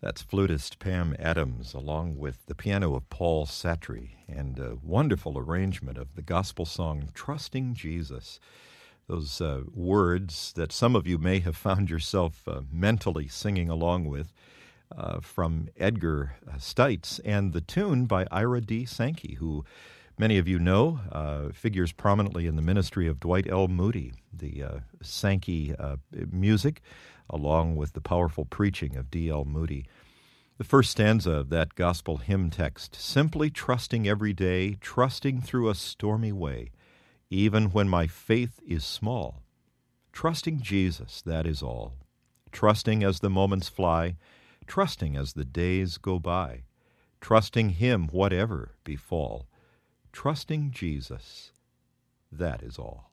That's flutist Pam Adams, along with the piano of Paul Satry, and a wonderful arrangement of the gospel song, Trusting Jesus. Those words that some of you may have found yourself mentally singing along with from Edgar Stites, and the tune by Ira D. Sankey, who many of you know figures prominently in the ministry of Dwight L. Moody, the Sankey music, along with the powerful preaching of D.L. Moody. The first stanza of that gospel hymn text, simply trusting every day, trusting through a stormy way, even when my faith is small. Trusting Jesus, that is all. Trusting as the moments fly, trusting as the days go by, trusting Him whatever befall. Trusting Jesus, that is all.